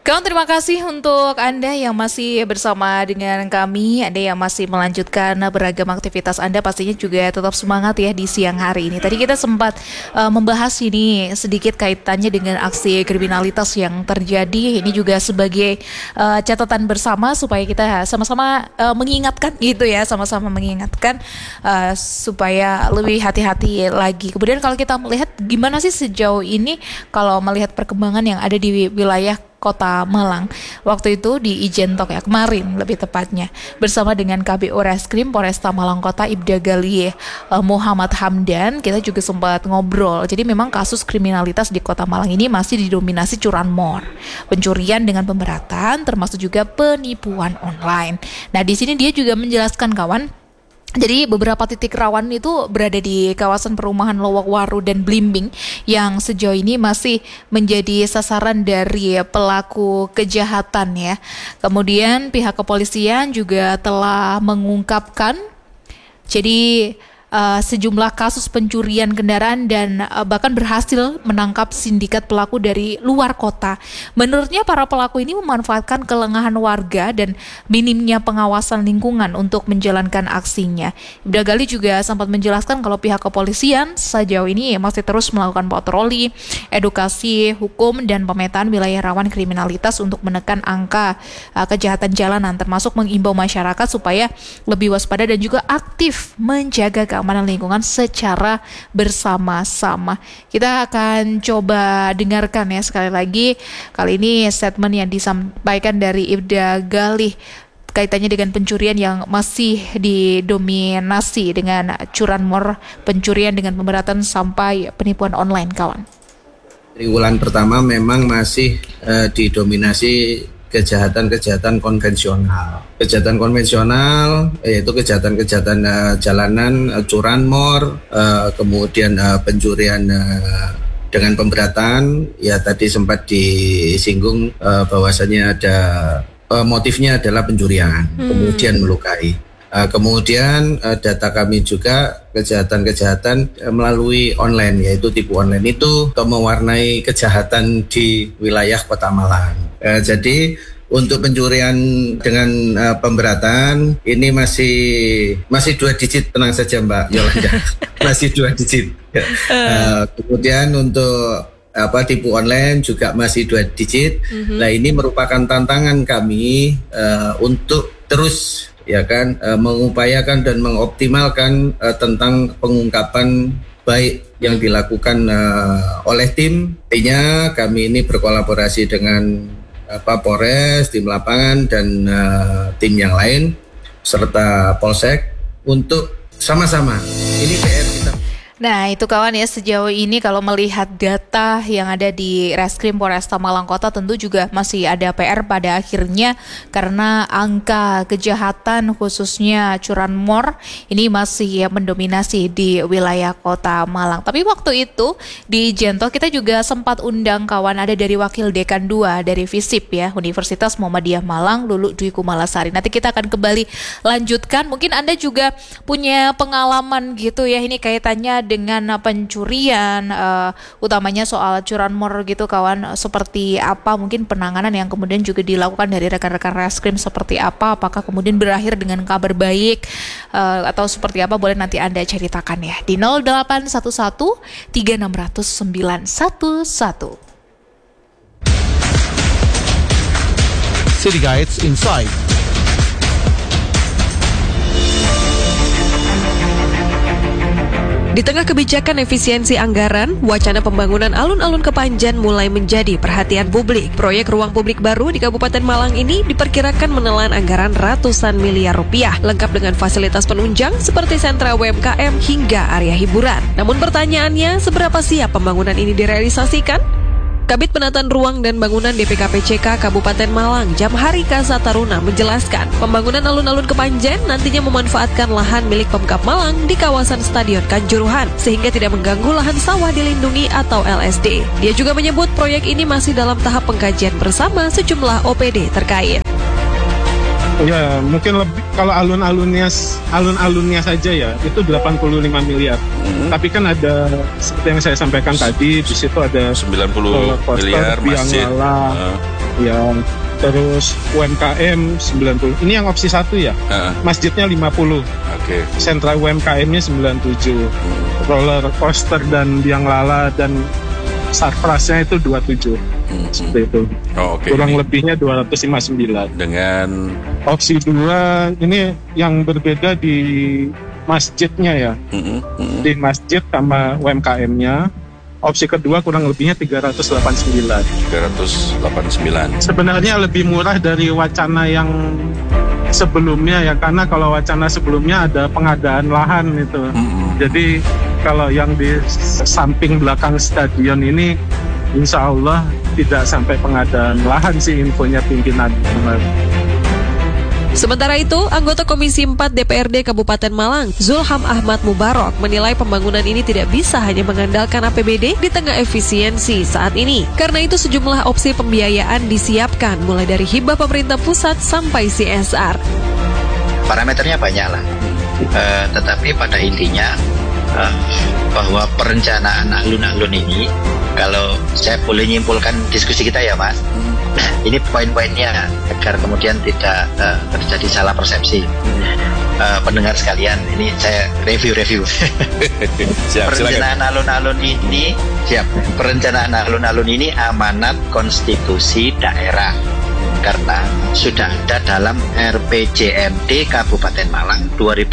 Kawan, terima kasih untuk Anda yang masih bersama dengan kami, Anda yang masih melanjutkan beragam aktivitas Anda, pastinya juga tetap semangat ya di siang hari ini. Tadi kita sempat membahas ini sedikit kaitannya dengan aksi kriminalitas yang terjadi. Ini juga sebagai catatan bersama supaya kita sama-sama mengingatkan gitu ya, sama-sama mengingatkan supaya lebih hati-hati lagi. Kemudian kalau kita melihat gimana sih sejauh ini kalau melihat perkembangan yang ada di wilayah Kota Malang waktu itu di Ijentok ya, kemarin lebih tepatnya, bersama dengan KBO Reskrim Polresta Malang Kota Ibda Gali Muhammad Hamdan. Kita juga sempat ngobrol. Jadi memang kasus kriminalitas di Kota Malang ini masih didominasi curanmor, pencurian dengan pemberatan, termasuk juga penipuan online. Nah, di sini dia juga menjelaskan, kawan, jadi beberapa titik rawan itu berada di kawasan perumahan Lowokwaru dan Blimbing yang sejauh ini masih menjadi sasaran dari pelaku kejahatan ya. Kemudian pihak kepolisian juga telah mengungkapkan sejumlah kasus pencurian kendaraan dan bahkan berhasil menangkap sindikat pelaku dari luar kota. Menurutnya para pelaku ini memanfaatkan kelengahan warga dan minimnya pengawasan lingkungan untuk menjalankan aksinya. Ibda Gali juga sempat menjelaskan kalau pihak kepolisian sejauh ini masih terus melakukan patroli, edukasi hukum dan pemetaan wilayah rawan kriminalitas untuk menekan angka kejahatan jalanan, termasuk mengimbau masyarakat supaya lebih waspada dan juga aktif menjaga keamanan lingkungan secara bersama-sama. Kita akan coba dengarkan ya sekali lagi. Kali ini statement yang disampaikan dari Ibda Gali kaitannya dengan pencurian yang masih didominasi dengan curanmor, pencurian dengan pemberatan sampai penipuan online, kawan. Triwulan pertama memang masih didominasi kejahatan-kejahatan konvensional. Kejahatan konvensional yaitu kejahatan-kejahatan jalanan, curanmor, kemudian pencurian dengan pemberatan. Ya, tadi sempat disinggung bahwasanya ada motifnya adalah pencurian, kemudian melukai. Kemudian data kami juga kejahatan-kejahatan melalui online, yaitu tipu online itu mewarnai kejahatan di wilayah Kota Malang. Jadi untuk pencurian dengan pemberatan ini masih 2 digit, tenang saja Mbak Yolanda. Masih 2 digit. Kemudian untuk tipu online juga masih 2 digit. Nah, ini merupakan tantangan kami untuk terus mengupayakan dan mengoptimalkan tentang pengungkapan baik yang dilakukan oleh tim. Artinya kami ini berkolaborasi dengan Polres, tim lapangan dan tim yang lain serta Polsek untuk sama-sama. Ini PR kita. Nah, itu kawan ya, sejauh ini kalau melihat data yang ada di Reskrim Polresta Malang Kota tentu juga masih ada PR pada akhirnya karena angka kejahatan khususnya curanmor ini masih mendominasi di wilayah Kota Malang. Tapi waktu itu di Jento kita juga sempat undang kawan, ada dari Wakil Dekan 2 dari FISIP ya, Universitas Muhammadiyah Malang, Lulu Dwi Kumalasari. Nanti kita akan kembali lanjutkan. Mungkin Anda juga punya pengalaman gitu ya, ini kaitannya dengan pencurian, utamanya soal curanmor gitu kawan, seperti apa mungkin penanganan yang kemudian juga dilakukan dari rekan-rekan reskrim seperti apa, apakah kemudian berakhir dengan kabar baik atau seperti apa, boleh nanti Anda ceritakan ya di 0811 3600 911. City Guides Inside. Di tengah kebijakan efisiensi anggaran, wacana pembangunan alun-alun Kepanjen mulai menjadi perhatian publik. Proyek ruang publik baru di Kabupaten Malang ini diperkirakan menelan anggaran ratusan miliar rupiah, lengkap dengan fasilitas penunjang seperti sentra UMKM hingga area hiburan. Namun pertanyaannya, seberapa siap pembangunan ini direalisasikan? Kabid Penataan Ruang dan Bangunan DPKPCK Kabupaten Malang, Jamharika Sataruna menjelaskan, pembangunan alun-alun Kepanjen nantinya memanfaatkan lahan milik Pemkab Malang di kawasan Stadion Kanjuruhan, sehingga tidak mengganggu lahan sawah dilindungi atau LSD. Dia juga menyebut proyek ini masih dalam tahap pengkajian bersama sejumlah OPD terkait. Ya, mungkin lebih kalau alun-alunnya saja ya itu 85 miliar. Tapi kan ada seperti yang saya sampaikan tadi, di situ ada 90 miliar masjid. Ya, terus UMKM 90. Ini yang opsi 1 ya. Masjidnya 50. Oke. Sentra UMKM-nya 97. Roller coaster dan biang lala dan sarprasnya itu 27. Seperti itu. Oh, oke. Kurang Ini lebihnya 259. dengan Opsi 2 ini yang berbeda di masjidnya ya. Di masjid sama UMKM-nya. Opsi kedua kurang lebihnya 389. 389. Sebenarnya lebih murah dari wacana yang sebelumnya ya, karena kalau wacana sebelumnya ada pengadaan lahan itu. Jadi kalau yang di samping belakang stadion ini insya Allah tidak sampai pengadaan lahan sih infonya pimpinan. Sementara itu, anggota Komisi 4 DPRD Kabupaten Malang, Zulham Ahmad Mubarok, menilai pembangunan ini tidak bisa hanya mengandalkan APBD di tengah efisiensi saat ini. Karena itu sejumlah opsi pembiayaan disiapkan, mulai dari hibah pemerintah pusat sampai CSR. Parameternya banyak lah, tetapi pada intinya bahwa perencanaan alun-alun ini, kalau saya boleh nyimpulkan diskusi kita ya Mas, ini poin-poinnya agar kemudian tidak terjadi salah persepsi. Pendengar sekalian, ini saya review. Perencanaan alun-alun ini perencanaan alun-alun ini amanat konstitusi daerah karena sudah ada dalam RPJMD Kabupaten Malang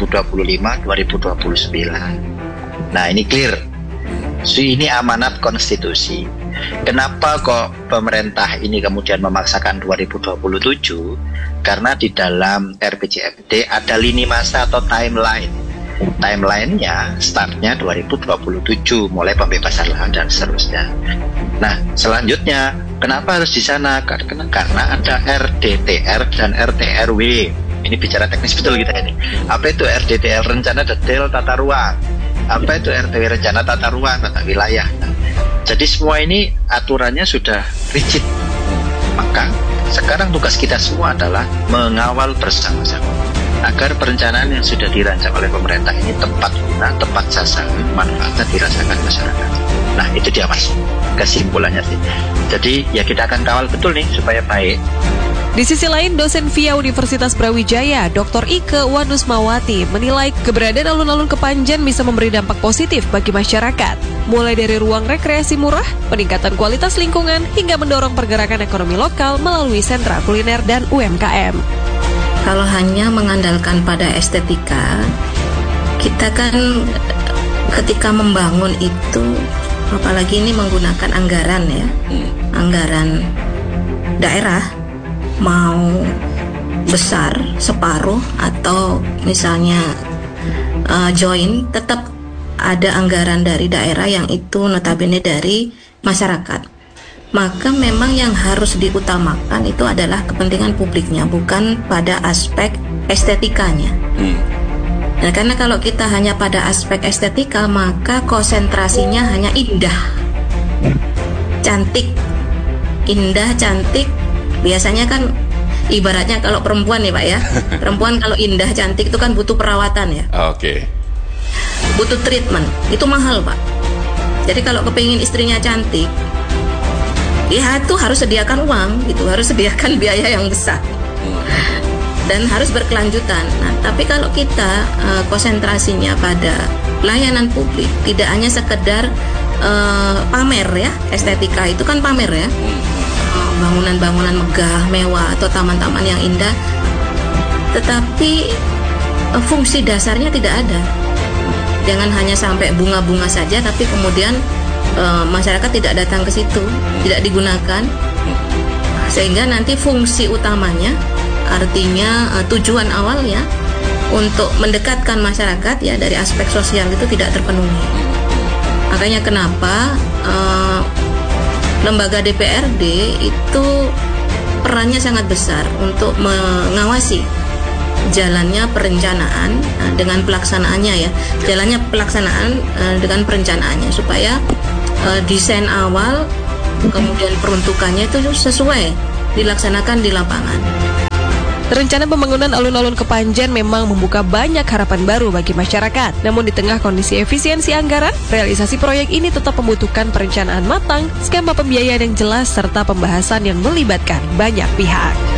2025-2029. Nah, ini clear. Ini amanat konstitusi. Kenapa kok pemerintah ini kemudian memaksakan 2027? Karena di dalam RPJMD ada lini masa atau timeline. Timeline-nya startnya 2027, mulai pembebasan lahan dan seterusnya. Nah, selanjutnya, kenapa harus di sana? Karena ada RDTR dan RTRW. Ini bicara teknis betul kita ini. Apa itu RDTR? Rencana Detail Tata Ruang. Apa itu RTW? Rencana Tata Ruang, Tata Wilayah. Jadi semua ini aturannya sudah rigid. Maka sekarang tugas kita semua adalah mengawal bersama-sama agar perencanaan yang sudah dirancang oleh pemerintah ini tepat guna, tepat sasaran, manfaatnya dirasakan masyarakat. Nah, itu dia Mas, kesimpulannya sih. Jadi ya kita akan kawal betul nih supaya baik. Di sisi lain, dosen VIA Universitas Brawijaya, Dr. Ike Wanusmawati, menilai keberadaan alun-alun Kepanjen bisa memberi dampak positif bagi masyarakat. Mulai dari ruang rekreasi murah, peningkatan kualitas lingkungan, hingga mendorong pergerakan ekonomi lokal melalui sentra kuliner dan UMKM. Kalau hanya mengandalkan pada estetika, kita kan ketika membangun itu, apalagi ini menggunakan anggaran ya, anggaran daerah, mau besar separuh atau misalnya join, tetap ada anggaran dari daerah yang itu notabene dari masyarakat. Maka memang yang harus diutamakan itu adalah kepentingan publiknya, bukan pada aspek estetikanya. Nah, karena kalau kita hanya pada aspek estetika, maka konsentrasinya hanya indah, cantik, biasanya kan ibaratnya kalau perempuan nih Pak ya, perempuan kalau indah cantik itu kan butuh perawatan ya. Oke. Butuh treatment, itu mahal Pak. Jadi kalau kepingin istrinya cantik, ya itu harus sediakan uang gitu, harus sediakan biaya yang besar dan harus berkelanjutan. Nah, tapi kalau kita konsentrasinya pada layanan publik, tidak hanya sekedar pamer ya, estetika itu kan pamer ya, bangunan-bangunan megah, mewah atau taman-taman yang indah, tetapi fungsi dasarnya tidak ada. Jangan hanya sampai bunga-bunga saja, tapi kemudian masyarakat tidak datang ke situ, tidak digunakan, sehingga nanti fungsi utamanya, artinya tujuan awalnya untuk mendekatkan masyarakat ya dari aspek sosial itu tidak terpenuhi. Makanya kenapa lembaga DPRD itu perannya sangat besar untuk mengawasi jalannya perencanaan dengan pelaksanaannya ya, jalannya pelaksanaan dengan perencanaannya, supaya desain awal kemudian peruntukannya itu sesuai dilaksanakan di lapangan. Rencana pembangunan alun-alun Kepanjen memang membuka banyak harapan baru bagi masyarakat. Namun di tengah kondisi efisiensi anggaran, realisasi proyek ini tetap membutuhkan perencanaan matang, skema pembiayaan yang jelas, serta pembahasan yang melibatkan banyak pihak.